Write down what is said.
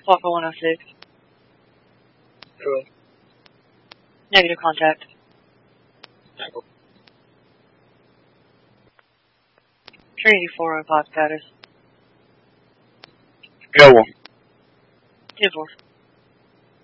Alpha 106. Cool. Negative contact. Tackle. Trinity 405 status. Go. 10-4.